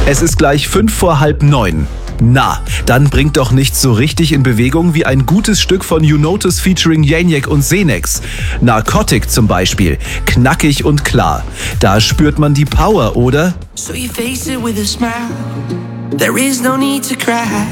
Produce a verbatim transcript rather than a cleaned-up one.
Es ist gleich fünf vor halb neun. Na, dann bringt doch nichts so richtig in Bewegung wie ein gutes Stück von You Notice featuring Janiak und Senex. Narcotic zum Beispiel. Knackig und klar. Da spürt man die Power, oder? So you face it with a smile. There is no need to cry.